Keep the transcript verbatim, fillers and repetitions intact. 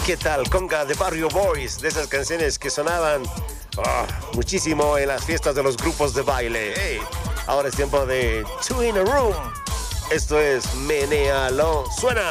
¿Qué tal? Conga de Barrio Boys, de esas canciones que sonaban oh, muchísimo en las fiestas de los grupos de baile. Hey, ahora es tiempo de Two in a Room. Esto es Menéalo. Suena.